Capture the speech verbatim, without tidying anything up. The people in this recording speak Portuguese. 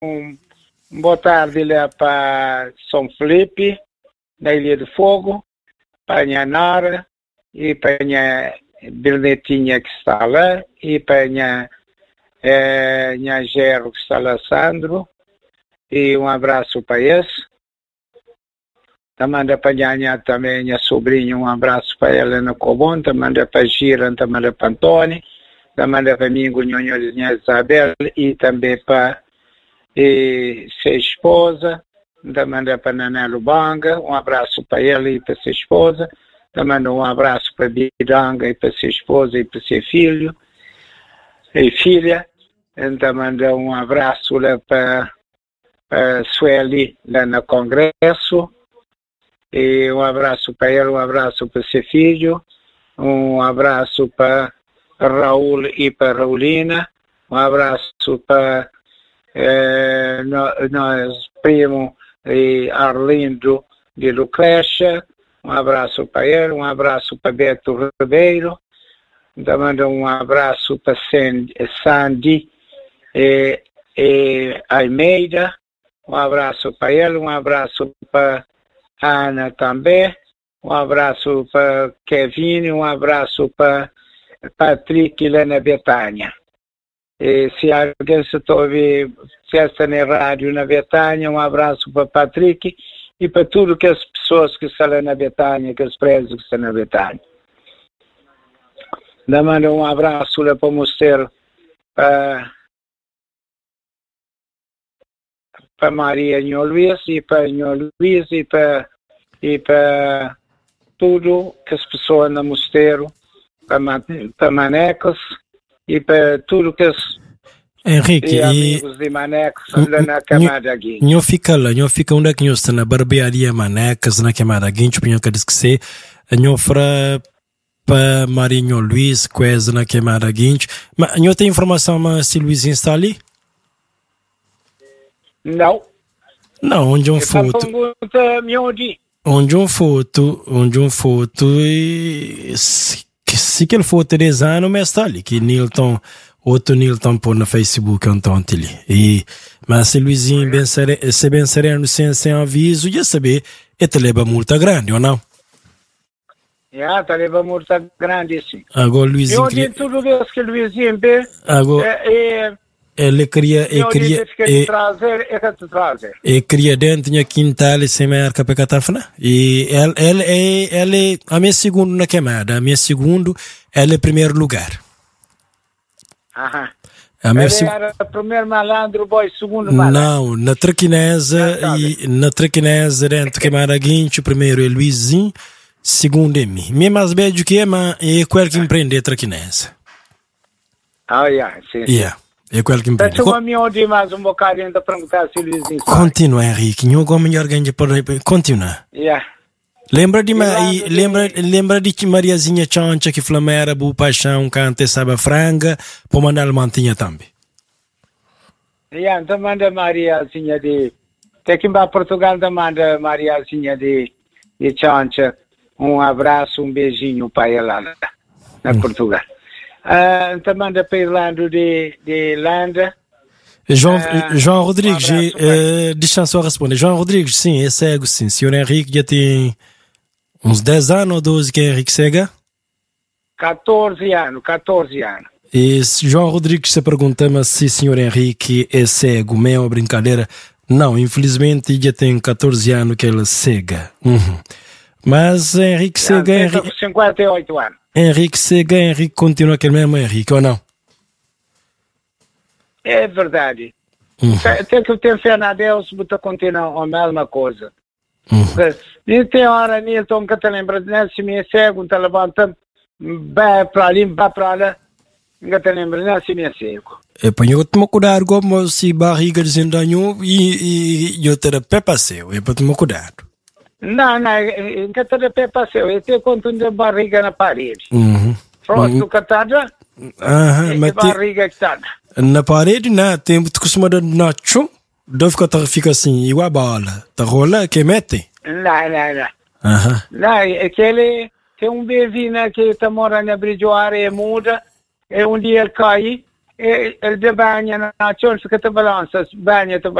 um, boa tarde lá para São Felipe, da Ilha do Fogo, para a minha Nara e para a minha Bernetinha que está lá e para a minha, eh, minha Gero que está lá, Sandro, e um abraço para esse. Também para a minha, também minha sobrinha, um abraço para ela no Cobon, também para a Gira, também para Antônio, também para mim, minha Isabel, e também para e, sua esposa, também para a Naná Lubanga, um abraço para ela e para sua esposa, também um abraço para a Biranga e para sua esposa e para seu filho e filha, e também um abraço lá para a Sueli, lá no Congresso, e um abraço para ele, um abraço para seu filho, um abraço para Raul e para Raulina, um abraço para eh, nós primo e Arlindo de Lucrécia, um abraço para ele, um abraço para Beto Ribeiro, também um abraço para Sandy e, e Almeida, um abraço para ele, um abraço para Ana também, um abraço para Kevin, um abraço para Patrick lá na Betânia. E se alguém se ouve festa na rádio na Betânia, um abraço para Patrick e para tudo que as pessoas que estão lá na Betânia, que os presos que estão na Betânia. Também um abraço lá para o mosteiro para para Maria Nho Luiz e para Nho Luiz e para, e para tudo que as pessoas no mosteiro, para, para Manecos e para tudo que as Henrique, e amigos de Manecos lá na Camada Guincho. Nho fica lá, nho fica onde é que nho está na barbearia Manecos, na Camada Guincho, pinho que diz que se nho fra para Maria Nho Luiz, coisa na Camada Guincho. Mas nho tem informação mas se Luizinho está ali? Não. Não, onde um foto. Onde um foto, onde um foto e se, se aquele foto de ano mas está ali, que Nilton, outro Nilton pôr no Facebook então ali. E mas se Luizinho bem sereno, se bem sereno sem, sem aviso, já saber, é te leva multa grande ou não? Já, te leva multa grande sim. Agora Luizinho. Eu digo tudo isso que Luizinho vê. Agora. É, é, Ele queria, ele queria, e trazer, é que trazer. E queria dentro da quintal e sem marca para catafna. E ele, ele, ele, ele, a minha segundo na queimada, a minha segundo, ele é primeiro lugar. Aham. A minha ele seg... era o primeiro malandro, boy, segundo malandro. Não, na Traquinesa e na Traquinesa dentro da queimada guincho, o primeiro é Luizinho, segundo é mim. Minha mais beijo que é, mas é qual que empreende a Traquinesa. Ah, yeah, sim. Yeah. É qual que empreende. Deixa eu me ouvir mais um bocadinho para perguntar se o Luizinho sabe. Continua, Henrique. Não vou melhor ganhar por aí. Continua. Yeah. Lembra de, ma e, lembra, lembra de que Mariazinha Chancha que flamera bu paixão cante sabe franga para mandar a mantinha também. Yeah, então manda Mariazinha de... Tem que ir para Portugal, então manda Mariazinha de, de Chancha. Um abraço, um beijinho para ela lá na hum. Portugal. Uh, então manda para Irlanda de, de Irlanda. João, uh, João Rodrigues, um uh, deixa só responder. João Rodrigues, sim, é cego, sim. Senhor Henrique já tem uns dez anos ou doze que é Henrique cega? catorze anos, catorze anos. E João Rodrigues se pergunta se o senhor Henrique é cego, meio brincadeira. Não, infelizmente já tem catorze anos que ele é cega. Uhum. Mas Henrique cega... Tem Henrique... cinquenta e oito anos. Henrique cega, Henrique continua aquele mesmo Henrique, ou não? É verdade. Uhum. Tem que ter fé na Deus para continuar a mesma coisa. Uhum. E tem hora, Nilton, que te lembra, né? Se me é cego, te levanta, vai para ali, vai para lá, que te lembra, né? Se me é cego. É para eu tomar cuidado, como se barriga desendanhou e, e eu ter pé passeu, é para tomar cuidado. Não, não, que te pé passeu, eu tenho conta de barriga na parede. Uhum. Pronto, uhum. que está já, Aham, mas barriga que está. Na parede, né, tem muito costuma de nacho, deve ficar fica assim, igual a bola, tá rola, que mete? Não, não, não. Aham. Não, é que ele tem um bebê, né, que está morando na Bridgewater, é muda, e um dia ele cai, ele de banha na chorsa que te balança, banha te